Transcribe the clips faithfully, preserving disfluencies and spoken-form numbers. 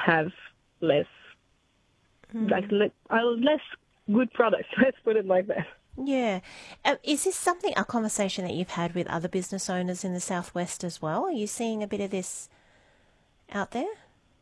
have less, mm. like le- less good products. Let's put it like that. Yeah. Uh, is this something, a conversation that you've had with other business owners in the Southwest as well? Are you seeing a bit of this out there?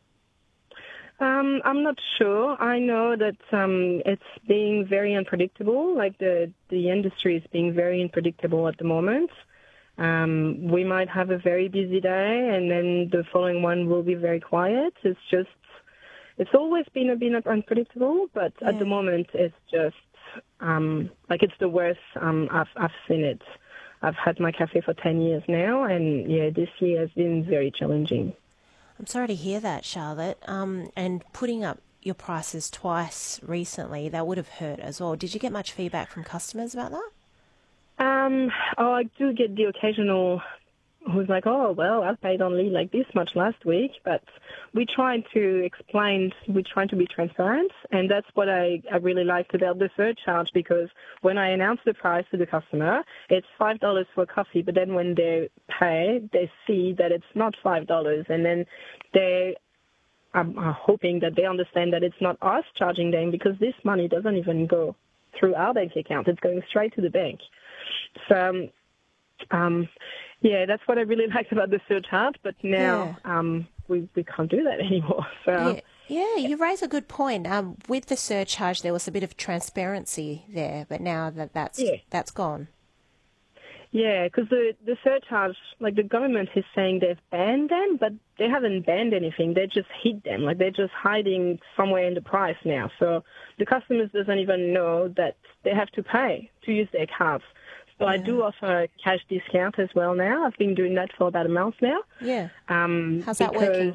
Um, I'm not sure. I know that um, it's being very unpredictable. Like the, the industry is being very unpredictable at the moment. Um, we might have a very busy day and then the following one will be very quiet. It's just, it's always been a bit unpredictable, but yeah. At the moment it's just, um, like it's the worst um, I've, I've seen it. I've had my cafe for ten years now, and yeah, this year has been very challenging. I'm sorry to hear that, Charlotte. Um, and putting up your prices twice recently, that would have hurt as well. Did you get much feedback from customers about that? Um, oh, I do get the occasional who's like, oh, well, I paid only like this much last week, but we try to explain, we try to be transparent, and that's what I, I really liked about the surcharge, because when I announce the price to the customer, it's five dollars for coffee, but then when they pay, they see that it's not five dollars, and then they I'm hoping that they understand that it's not us charging them, because this money doesn't even go through our bank account. It's going straight to the bank. So, um, um, yeah, that's what I really liked about the surcharge, but now yeah. um, we, we can't do that anymore. So. Yeah. yeah, you raise a good point. Um, with the surcharge, there was a bit of transparency there, but now that that's, yeah. that's gone. Yeah, because the, the surcharge, like the government is saying they've banned them, but they haven't banned anything. They just hid them. Like they're just hiding somewhere in the price now. So the customers doesn't even know that they have to pay to use their cards. So yeah. I do offer a cash discount as well now. I've been doing that for about a month now. Yeah. Um, How's that because, working?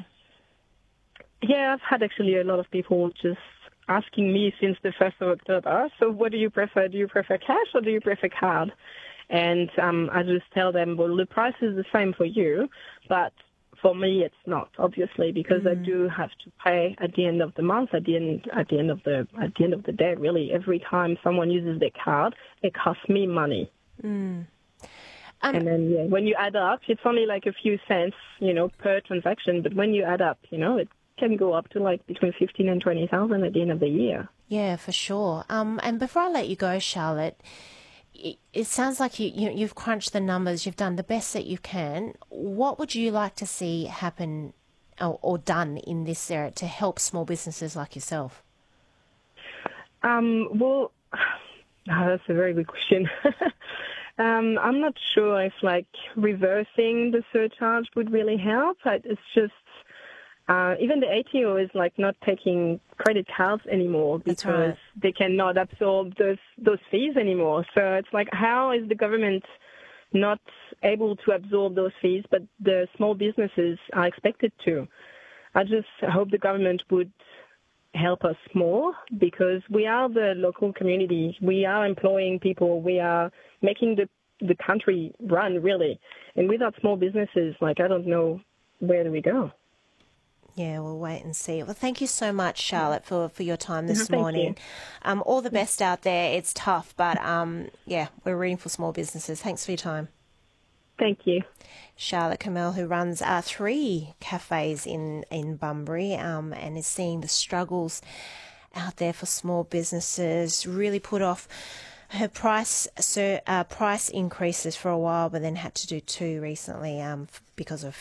Yeah, I've had actually a lot of people just asking me since the first of October, so what do you prefer? Do you prefer cash or do you prefer card? And um, I just tell them, well, the price is the same for you, but for me it's not, obviously, because mm. I do have to pay at the end of the month, at the end, at the end of the, at the end of the day, really. Every time someone uses their card, it costs me money. Mm. Um, and then yeah, when you add up, it's only like a few cents, you know, per transaction. But when you add up, you know, it can go up to like between fifteen and twenty thousand at the end of the year. Yeah, for sure. Um, and before I let you go, Charlotte, it sounds like you, you, you've crunched the numbers, you've done the best that you can. What would you like to see happen or, or done in this area to help small businesses like yourself? Um, well, oh, that's a very good question. um, I'm not sure if, like, reversing the surcharge would really help. It's just Uh, even the A T O is like not taking credit cards anymore because right. they cannot absorb those those fees anymore. So it's like, how is the government not able to absorb those fees, but the small businesses are expected to? I just hope the government would help us more, because we are the local community. We are employing people. We are making the the country run, really. And without small businesses, like, I don't know, where do we go? Yeah, we'll wait and see. Well, thank you so much, Charlotte, for, for your time this no, morning. Um, all the best out there. It's tough, but um, yeah, we're rooting for small businesses. Thanks for your time. Thank you. Charlotte Kamel, who runs uh, three cafes in, in Bunbury um, and is seeing the struggles out there for small businesses, really put off her price so, uh, price increases for a while, but then had to do two recently um, because of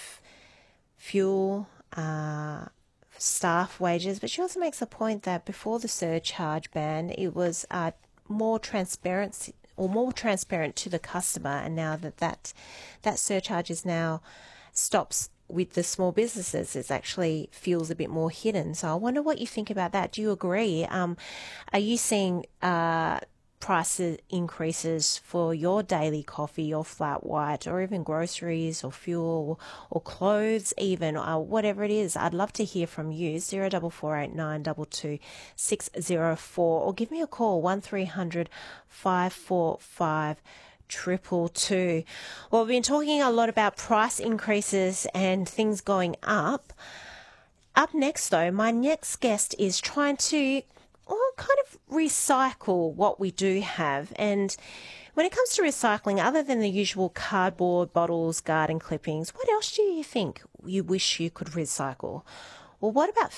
fuel, Uh, staff wages, but she also makes a point that before the surcharge ban, it was uh, more transparent or more transparent to the customer, and now that that, that surcharge is now stops with the small businesses, it actually feels a bit more hidden. So I wonder what you think about that. Do you agree? Um, are you seeing uh, price increases for your daily coffee, your flat white, or even groceries or fuel or clothes even, or whatever it is? I'd love to hear from you. zero double four eight nine two two six zero four, or give me a call, one three hundred five four five triple two. Well, we've been talking a lot about price increases and things going up. Up next, though, my next guest is trying to or kind of recycle what we do have. And when it comes to recycling, other than the usual cardboard, bottles, garden clippings, what else do you think you wish you could recycle? Well, what about